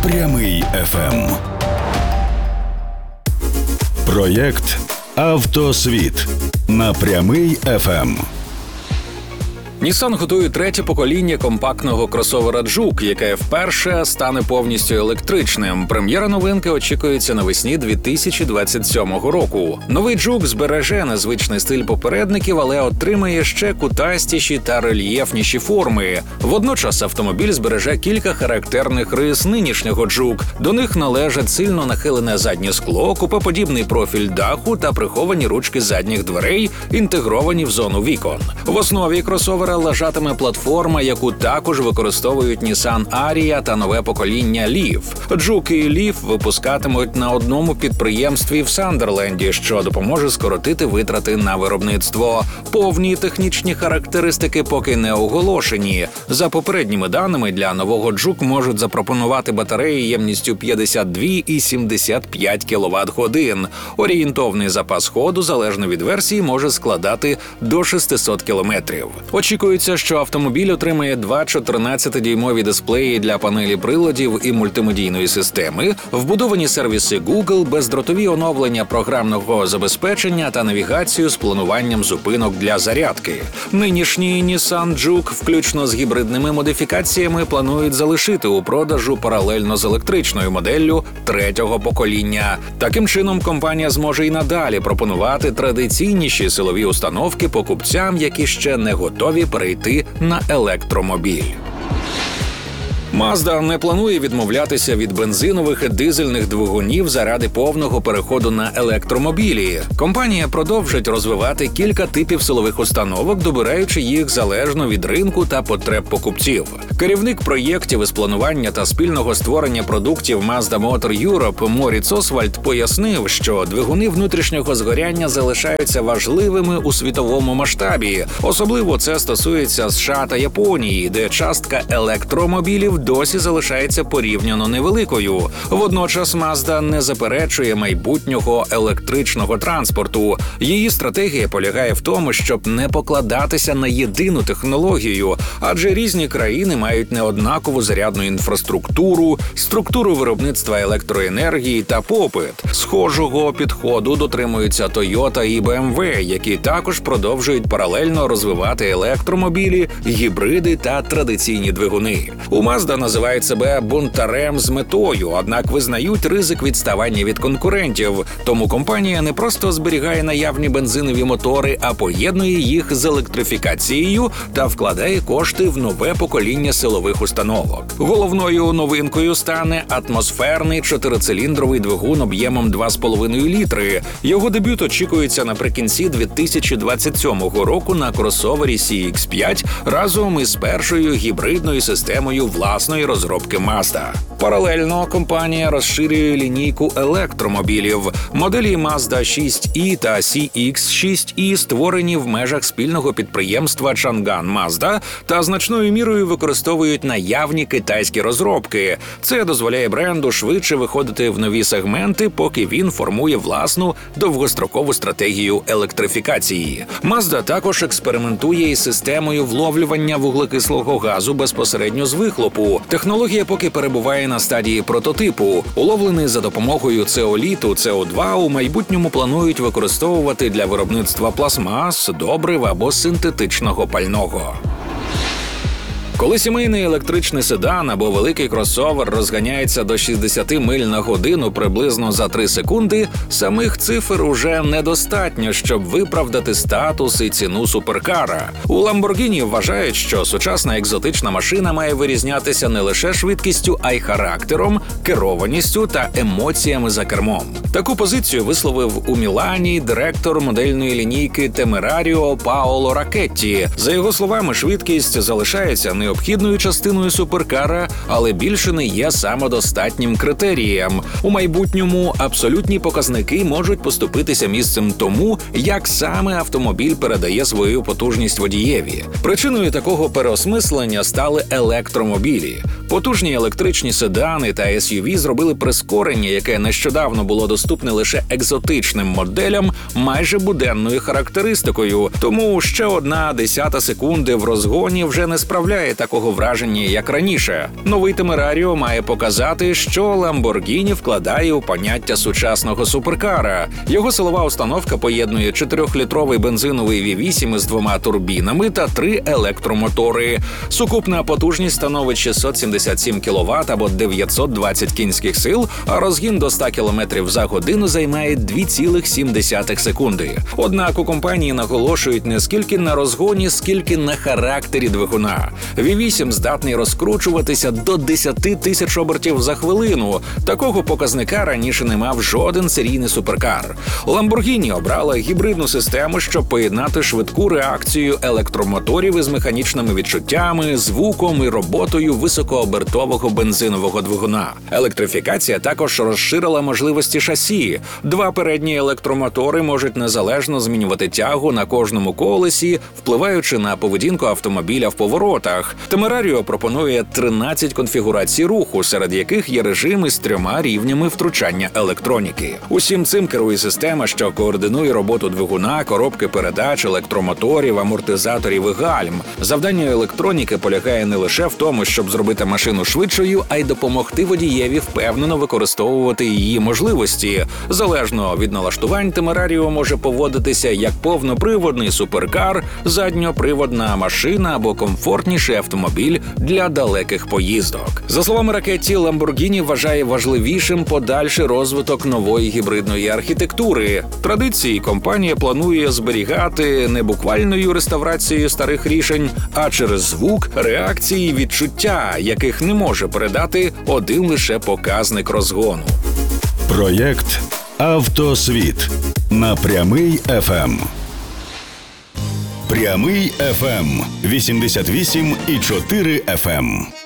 Прямий ФМ. Проєкт «Автосвіт» на Прямий ФМ. Nissan готує третє покоління компактного кросовера Juke, яке вперше стане повністю електричним. Прем'єра новинки очікується навесні 2027 року. Новий Juke збереже незвичний стиль попередників, але отримає ще кутастіші та рельєфніші форми. Водночас автомобіль збереже кілька характерних рис нинішнього Juke. До них належать сильно нахилене заднє скло, купеподібний профіль даху та приховані ручки задніх дверей, інтегровані в зону вікон. В основі кросовера лежатиме платформа, яку також використовують Nissan Ariya та нове покоління Leaf. Juke і Leaf випускатимуть на одному підприємстві в Сандерленді, що допоможе скоротити витрати на виробництво. Повні технічні характеристики поки не оголошені. За попередніми даними, для нового Juke можуть запропонувати батареї ємністю 52 і 75 кВт-годин. Орієнтовний запас ходу, залежно від версії, може складати до 600 км. Очікується, що автомобіль отримає два 14-дюймові дисплеї для панелі приладів і мультимедійної системи, вбудовані сервіси Google, бездротові оновлення програмного забезпечення та навігацію з плануванням зупинок для зарядки. Нинішній Nissan Juke, включно з гібридними модифікаціями, планують залишити у продажу паралельно з електричною моделлю третього покоління. Таким чином, компанія зможе і надалі пропонувати традиційніші силові установки покупцям, які ще не готові перейти на електромобіль. Mazda не планує відмовлятися від бензинових і дизельних двигунів заради повного переходу на електромобілі. Компанія продовжить розвивати кілька типів силових установок, добираючи їх залежно від ринку та потреб покупців. Керівник проєктів із планування та спільного створення продуктів Mazda Motor Europe Моріц Освальд пояснив, що двигуни внутрішнього згоряння залишаються важливими у світовому масштабі. Особливо це стосується США та Японії, де частка електромобілів досі залишається порівняно невеликою. Водночас Mazda не заперечує майбутнього електричного транспорту. Її стратегія полягає в тому, щоб не покладатися на єдину технологію, адже різні країни мають неоднакову зарядну інфраструктуру, структуру виробництва електроенергії та попит. Схожого підходу дотримуються Toyota і BMW, які також продовжують паралельно розвивати електромобілі, гібриди та традиційні двигуни. У Mazda називають себе бунтарем з метою, однак визнають ризик відставання від конкурентів. Тому компанія не просто зберігає наявні бензинові мотори, а поєднує їх з електрифікацією та вкладає кошти в нове покоління силових установок. Головною новинкою стане атмосферний 4-циліндровий двигун об'ємом 2,5 літри. Його дебют очікується наприкінці 2027 року на кросовері CX-5 разом із першою гібридною системою власної розробки Mazda. Паралельно компанія розширює лінійку електромобілів. Моделі Mazda 6e та CX-6e створені в межах спільного підприємства Changan Mazda та значною мірою використовують наявні китайські розробки. Це дозволяє бренду швидше виходити в нові сегменти, поки він формує власну довгострокову стратегію електрифікації. Mazda також експериментує із системою вловлювання вуглекислого газу безпосередньо з вихлопу. Технологія поки перебуває на стадії прототипу. Уловлений за допомогою цеоліту СО2 у майбутньому планують використовувати для виробництва пластмас, добрив або синтетичного пального. Коли сімейний електричний седан або великий кросовер розганяється до 60 миль на годину приблизно за 3 секунди, самих цифр уже недостатньо, щоб виправдати статус і ціну суперкара. У Lamborghini вважають, що сучасна екзотична машина має вирізнятися не лише швидкістю, а й характером, керованістю та емоціями за кермом. Таку позицію висловив у Мілані директор модельної лінійки Temerario Паоло Ракетті. За його словами, швидкість залишається необхідною частиною суперкара, але більше не є самодостатнім критерієм. У майбутньому абсолютні показники можуть поступитися місцем тому, як саме автомобіль передає свою потужність водієві. Причиною такого переосмислення стали електромобілі. Потужні електричні седани та SUV зробили прискорення, яке нещодавно було доступне лише екзотичним моделям, майже буденною характеристикою. Тому ще 1/10 секунди в розгоні вже не справляється справляє такого враження, як раніше. Новий Темераріо має показати, що Lamborghini вкладає у поняття сучасного суперкара. Його силова установка поєднує 4-літровий бензиновий V8 із 2 турбінами та 3 електромотори. Сукупна потужність становить 677 кВт або 920 кінських сил, а розгін до 100 км за годину займає 2,7 секунди. Однак у компанії наголошують не скільки на розгоні, скільки на характері двигуна. V8 здатний розкручуватися до 10 тисяч обертів за хвилину. Такого показника раніше не мав жоден серійний суперкар. Lamborghini обрала гібридну систему, щоб поєднати швидку реакцію електромоторів із механічними відчуттями, звуком і роботою високообертового бензинового двигуна. Електрифікація також розширила можливості шасі. 2 передні електромотори можуть незалежно змінювати тягу на кожному колесі, впливаючи на поведінку автомобіля в поворотах. Темераріо пропонує 13 конфігурацій руху, серед яких є режими з 3 рівнями втручання електроніки. Усім цим керує система, що координує роботу двигуна, коробки передач, електромоторів, амортизаторів і гальм. Завдання електроніки полягає не лише в тому, щоб зробити машину швидшою, а й допомогти водієві впевнено використовувати її можливості. Залежно від налаштувань, Темераріо може поводитися як повноприводний суперкар, задньоприводна машина або комфортніший автомобіль для далеких поїздок. За словами Ракетті, Lamborghini вважає важливішим подальший розвиток нової гібридної архітектури. Традиції компанія планує зберігати не буквальною реставрацією старих рішень, а через звук, реакції, відчуття, яких не може передати один лише показник розгону. Проєкт «Автосвіт» на Прямий ФМ. Прямий ФМ 88,4 FM.